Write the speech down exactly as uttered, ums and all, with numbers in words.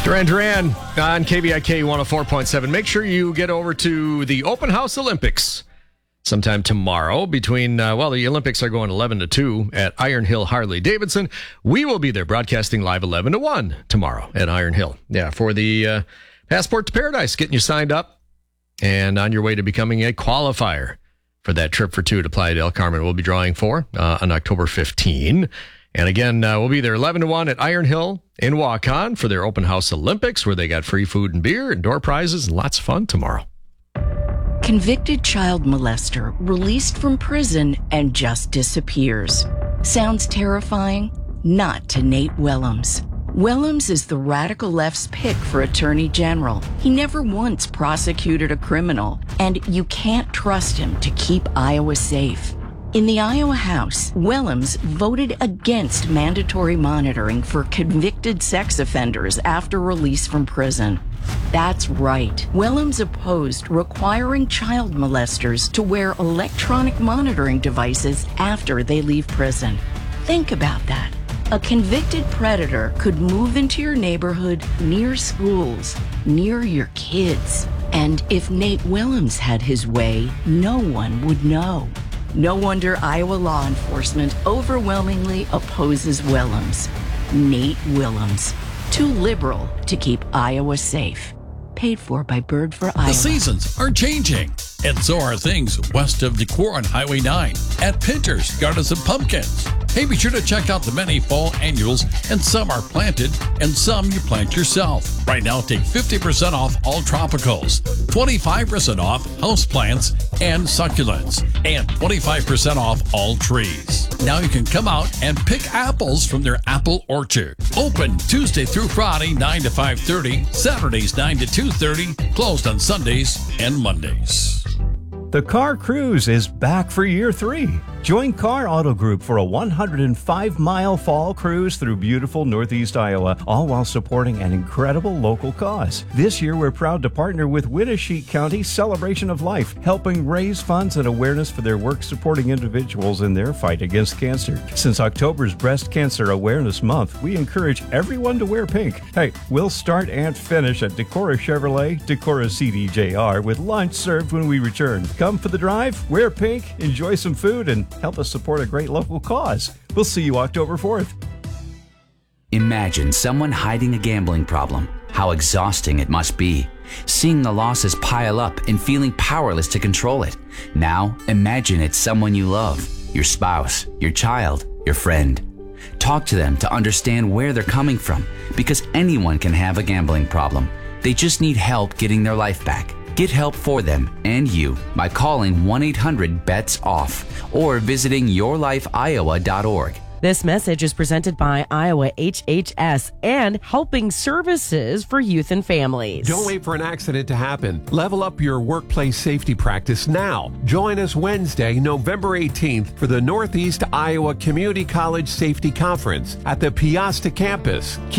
Duran Duran on K B I K one oh four point seven. Make sure you get over to the Open House Olympics sometime tomorrow between, uh, well, the Olympics are going eleven to two at Iron Hill Harley Davidson. We will be there broadcasting live eleven to one tomorrow at Iron Hill. Yeah, for the uh, Passport to Paradise, getting you signed up and on your way to becoming a qualifier for that trip for two to Playa del Carmen. We'll be drawing for uh, on October fifteenth. And again, uh, we'll be there eleven to one at Iron Hill in Waukon for their Open House Olympics, where they got free food and beer and door prizes and lots of fun tomorrow. Convicted child molester released from prison and just disappears. Sounds terrifying? Not to Nate Willems. Willems is the radical left's pick for Attorney General. He never once prosecuted a criminal, and you can't trust him to keep Iowa safe. In the Iowa House, Willems voted against mandatory monitoring for convicted sex offenders after release from prison. That's right. Willems opposed requiring child molesters to wear electronic monitoring devices after they leave prison. Think about that. A convicted predator could move into your neighborhood, near schools, near your kids. And if Nate Willems had his way, no one would know. No wonder Iowa law enforcement overwhelmingly opposes Willems. Nate Willems. Too liberal to keep Iowa safe. Paid for by Bird for Iowa. The seasons are changing, and so are things west of Decorah on Highway nine at Pinter's Gardens and Pumpkins. Hey, be sure to check out the many fall annuals, and some are planted, and some you plant yourself. Right now, take fifty percent off all tropicals, twenty-five percent off houseplants and succulents, and twenty-five percent off all trees. Now you can come out and pick apples from their apple orchard. Open Tuesday through Friday, nine to five thirty, Saturdays, nine to two thirty, closed on Sundays and Mondays. The Car Cruise is back for year three. Join Car Auto Group for a one hundred five mile fall cruise through beautiful Northeast Iowa, all while supporting an incredible local cause. This year, we're proud to partner with Winnesheek County Celebration of Life, helping raise funds and awareness for their work supporting individuals in their fight against cancer. Since October's Breast Cancer Awareness Month, we encourage everyone to wear pink. Hey, we'll start and finish at Decorah Chevrolet, Decorah C D J R, with lunch served when we return. Come for the drive, wear pink, enjoy some food, and help us support a great local cause. We'll see you October fourth. Imagine someone hiding a gambling problem. How exhausting it must be. Seeing the losses pile up and feeling powerless to control it. Now, imagine it's someone you love, your spouse, your child, your friend. Talk to them to understand where they're coming from, because anyone can have a gambling problem. They just need help getting their life back. Get help for them and you by calling one eight hundred bets off or visiting your life iowa dot org. This message is presented by Iowa H H S and Helping Services for Youth and Families. Don't wait for an accident to happen. Level up your workplace safety practice now. Join us Wednesday, November eighteenth for the Northeast Iowa Community College Safety Conference at the Piasta campus.